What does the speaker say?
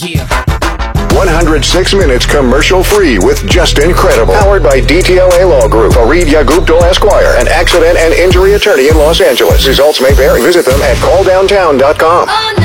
Yeah. 106 minutes commercial-free with Just Incredible. Powered by DTLA Law Group, Fareed Yaguptal Esquire, an accident and injury attorney in Los Angeles. Results may vary. Visit them at calldowntown.com.